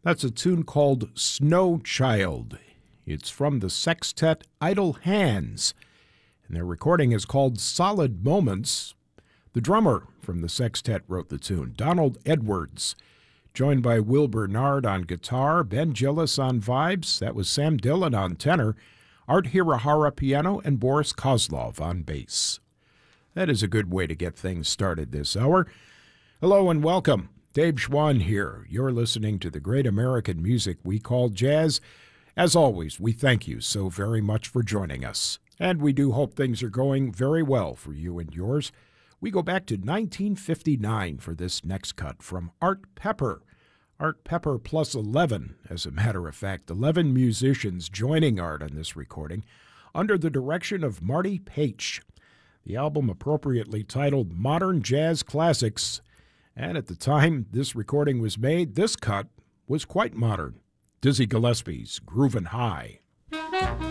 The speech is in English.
That's a tune called Snow Child. It's from the sextet Idle Hands, and their recording is called Solid Moments. The drummer from the sextet wrote the tune, Donald Edwards, joined by Will Bernard on guitar, Ben Gillis on vibes, that was Sam Dillon on tenor, Art Hirahara piano, and Boris Kozlov on bass. That is a good way to get things started this hour. Hello and welcome. Dave Schwann here. You're listening to the great American music we call jazz. As always, we thank you so very much for joining us. And we do hope things are going very well for you and yours. We go back to 1959 for this next cut from Art Pepper. Art Pepper plus 11, as a matter of fact, 11 musicians joining Art on this recording under the direction of Marty Paich. The album appropriately titled Modern Jazz Classics. And at the time this recording was made, this cut was quite modern. Dizzy Gillespie's Groovin' High.